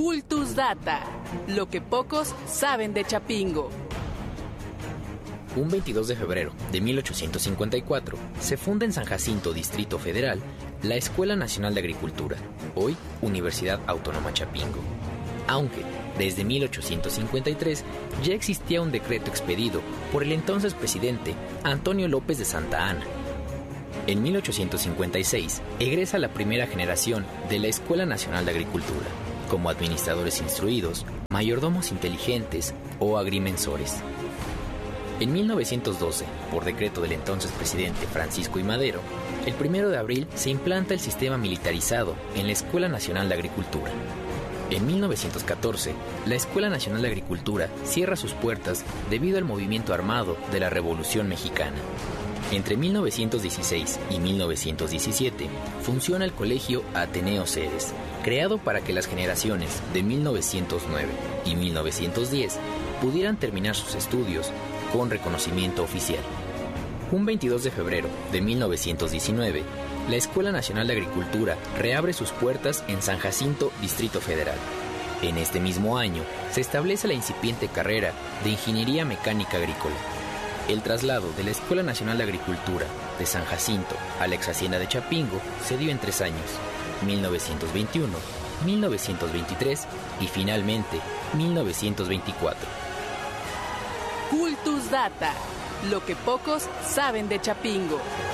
Cultus Data, lo que pocos saben de Chapingo. Un 22 de febrero de 1854 se funda en San Jacinto, Distrito Federal, la Escuela Nacional de Agricultura, hoy Universidad Autónoma Chapingo. Aunque desde 1853 ya existía un decreto expedido por el entonces presidente Antonio López de Santa Anna. En 1856 egresa la primera generación de la Escuela Nacional de Agricultura, como administradores instruidos, mayordomos inteligentes o agrimensores. En 1912, por decreto del entonces presidente Francisco I. Madero, el 1 de abril se implanta el sistema militarizado en la Escuela Nacional de Agricultura. En 1914, la Escuela Nacional de Agricultura cierra sus puertas debido al movimiento armado de la Revolución Mexicana. Entre 1916 y 1917 funciona el Colegio Ateneo Ceres, creado para que las generaciones de 1909 y 1910 pudieran terminar sus estudios con reconocimiento oficial. Un 22 de febrero de 1919, la Escuela Nacional de Agricultura reabre sus puertas en San Jacinto, Distrito Federal. En este mismo año, se establece la incipiente carrera de Ingeniería Mecánica Agrícola. El traslado de la Escuela Nacional de Agricultura de San Jacinto a la ex hacienda de Chapingo se dio en 3 años, 1921, 1923 y finalmente 1924. Cultus Data, lo que pocos saben de Chapingo.